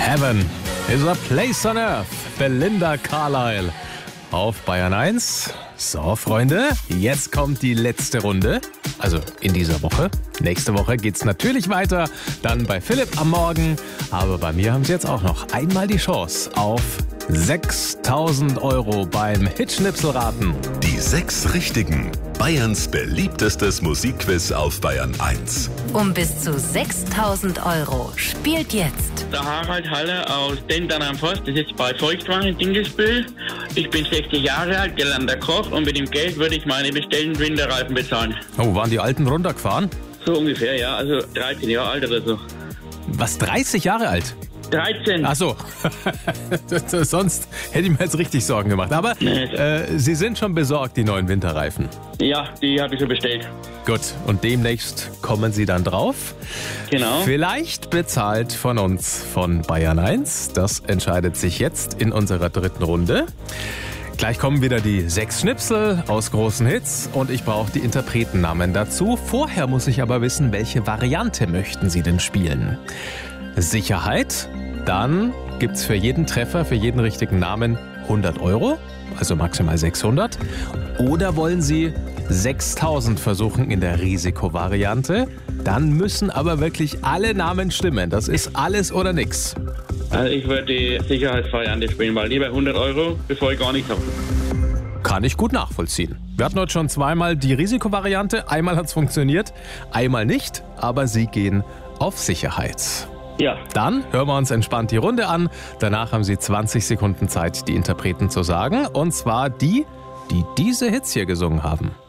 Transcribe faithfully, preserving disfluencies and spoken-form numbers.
Heaven is a place on earth. Belinda Carlisle auf Bayern eins. So, Freunde, jetzt kommt die letzte Runde. Also in dieser Woche. Nächste Woche geht's natürlich weiter. Dann bei Philipp am Morgen. Aber bei mir haben Sie jetzt auch noch einmal die Chance auf sechstausend Euro beim Hitschnipselraten. Die sechs Richtigen. Bayerns beliebtestes Musikquiz auf Bayern eins. Um bis zu sechstausend Euro. Spielt jetzt. Der Harald Haller aus Dendern am Forst, das ist bei Volkswagen in Dingesbühl. Ich bin sechzig Jahre alt, gelernter Koch und mit dem Geld würde ich meine bestellten Winterreifen bezahlen. Oh, waren die Alten runtergefahren? So ungefähr, ja, also dreizehn Jahre alt oder so. Was, dreißig Jahre alt? dreizehn. Ach so, sonst hätte ich mir jetzt richtig Sorgen gemacht. Aber äh, Sie sind schon besorgt, die neuen Winterreifen. Ja, die habe ich schon bestellt. Gut, und demnächst kommen Sie dann drauf. Genau. Vielleicht bezahlt von uns von Bayern eins. Das entscheidet sich jetzt in unserer dritten Runde. Gleich kommen wieder die sechs Schnipsel aus großen Hits und ich brauche die Interpretennamen dazu. Vorher muss ich aber wissen, welche Variante möchten Sie denn spielen? Sicherheit? Dann gibt's für jeden Treffer, für jeden richtigen Namen hundert Euro, also maximal sechshundert. Oder wollen Sie sechstausend versuchen in der Risikovariante? Dann müssen aber wirklich alle Namen stimmen. Das ist alles oder nix. Also ich würde die Sicherheitsvariante spielen, weil lieber hundert Euro, bevor ich gar nichts habe. Kann ich gut nachvollziehen. Wir hatten heute schon zweimal die Risikovariante. Einmal hat's funktioniert, einmal nicht. Aber Sie gehen auf Sicherheit. Ja. Dann hören wir uns entspannt die Runde an. Danach haben Sie zwanzig Sekunden Zeit, die Interpreten zu sagen. Und zwar die, die diese Hits hier gesungen haben.